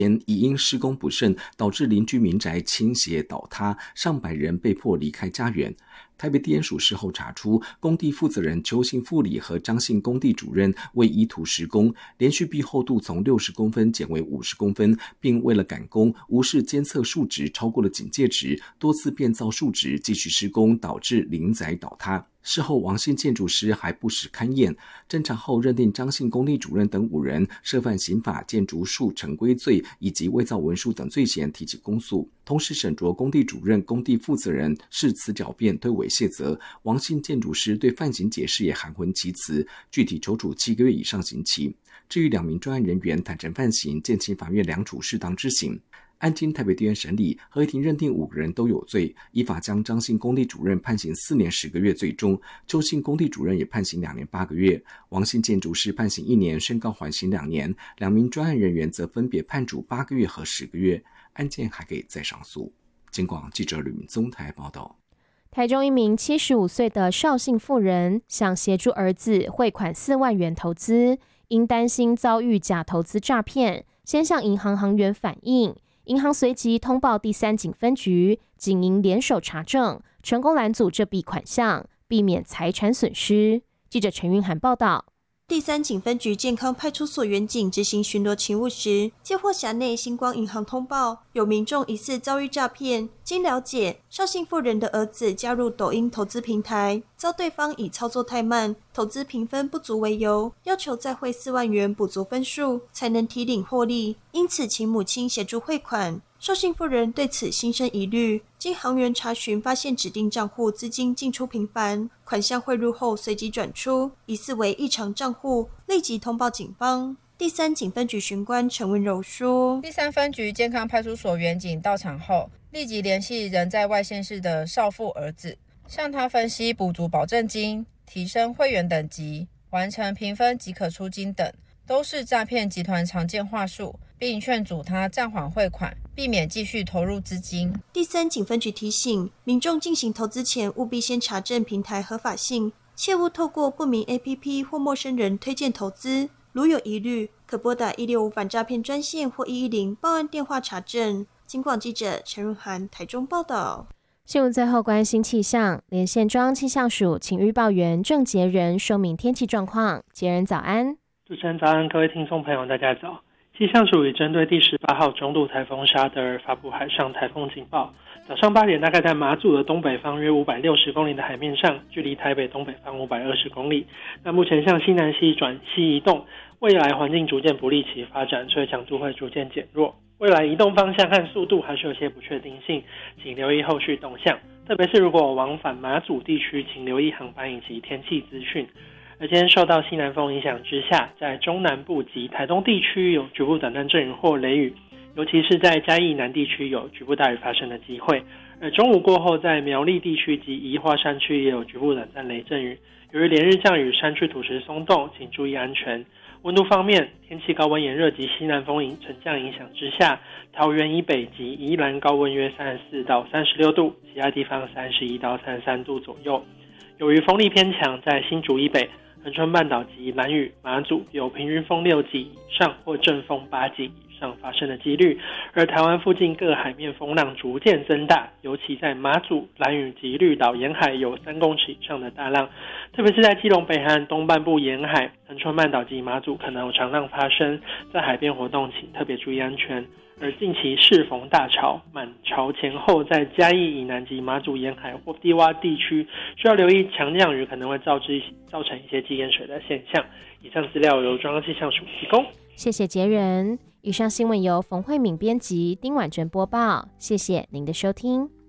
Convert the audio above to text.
已因施工不慎导致邻居民宅倾斜倒塌，上百人被迫离开家园。台北地检署事后查出，工地负责人邱姓副理和张姓工地主任为依图施工，连续壁厚度从60公分减为50公分，并为了赶工，无视监测数值超过了警戒值，多次变造数值继续施工，导致邻宅倒塌。事后王姓建筑师还不实勘验，侦查后认定张姓工地主任等5人涉犯刑法建筑术成规罪以及伪造文书等罪嫌，提起公诉。同时审酌工地主任、工地负责人誓词狡辩，推诿卸责，王姓建筑师对犯行解释也含混其辞，具体求处7个月以上刑期。至于2名专案人员坦诚犯行，建请法院量处适当之刑。案经台北地院审理，合议庭认定5个人都有罪，依法将张姓工地主任判刑4年10个月最终，邱姓工地主任也判刑2年8个月，王姓建筑师判刑1年，宣告缓刑2年，2名专案人员则分别判处8个月和10个月，案件还可以再上诉。警广记者吕明宗台报道。 台中一名75岁的邵姓妇人想协助儿子汇款4万元投资，因担心遭遇假投资诈骗，先向银行行员反映，银行随即通报第3警分局，警银联手查证，成功拦阻这笔款项，避免财产损失。记者陈云涵报道。 第3警分局健康派出所员警执行巡逻勤务时，接获辖内星光银行通报，有民众疑似遭遇诈骗。经了解，邵姓妇人的儿子加入抖音投资平台，遭对方以操作太慢、投资评分不足为由，要求再汇4万元补足分数，才能提领获利，因此请母亲协助汇款。邵姓妇人对此心生疑虑，经行员查询发现指定账户资金进出频繁，款项汇入后随即转出，疑似为异常账户，立即通报警方。第3警分局巡官陈文柔说， 第3分局健康派出所员警到场后，立即联系人在外县市的少妇儿子，向他分析补足保证金、提升会员等级、完成评分即可出金等，都是诈骗集团常见话术，并劝阻他暂缓汇款，避免继续投入资金。 第3警分局提醒民众进行投资前，务必先查证平台合法性，切勿透过不明 APP 或陌生人推荐投资。如有疑虑，可拨打165反诈骗专线或110报案电话查证。警广记者陈润涵台中报道。 新闻最后关心气象，连线中央气象署请预报员郑杰仁说明天气状况。杰仁早安。 主持人早安，各位听众朋友大家早。气象署已针对第18号中度台风沙德尔发布海上台风警报。早上8点，大概在马祖的东北方约560公里的海面上，距离台北东北方520公里。那目前向西南西转西移动，未来环境逐渐不利其发展，所以强度会逐渐减弱。未来移动方向和速度还是有些不确定性，请留意后续动向。特别是如果往返马祖地区，请留意航班以及天气资讯。而今天受到西南风影响之下，在中南部及台东地区有局部短暂阵雨或雷雨，尤其是在嘉义南地区有局部大雨发生的机会。而中午过后，在苗栗地区及宜花山区也有局部短暂雷阵雨。由于连日降雨，山区土石松动，请注意安全。温度方面，天气高温炎热及西南风沉降影响之下，桃园以北及宜兰高温约34到36度，其他地方31到33度左右。由于风力偏强，在新竹以北、恒春半岛及兰屿、马祖有平均风6级以上或阵风8级以上发生的几率，而台湾附近各海面风浪逐渐增大，尤其在马祖、兰屿及绿岛沿海有3公尺以上的大浪，特别是在基隆北海岸东半部沿海、恒春半岛及马祖可能有长浪发生，在海边活动请特别注意安全。而近期适逢大潮、满潮前后，在嘉义以南及马祖沿海或低洼地区，需要留意强降雨可能会造成一些积淹水的现象。以上资料由中央气象署提供。 谢谢杰仁。以上新闻由冯慧敏编辑，丁婉珍播报。谢谢您的收听。